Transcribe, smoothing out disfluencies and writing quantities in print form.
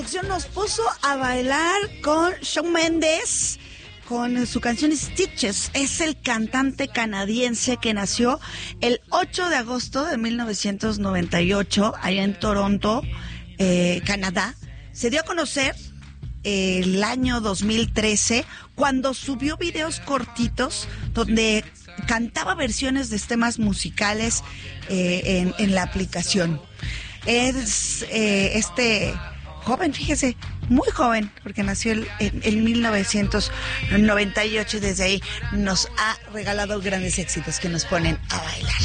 producción nos puso a bailar con Shawn Mendes, con su canción Stitches. Es el cantante canadiense que nació el 8 de agosto de 1998, allá en Toronto, Canadá. Se dio a conocer el año 2013 cuando subió videos cortitos donde cantaba versiones de temas musicales en la aplicación. Es este joven, fíjese, muy joven, porque nació en 1998 y desde ahí nos ha regalado grandes éxitos que nos ponen a bailar.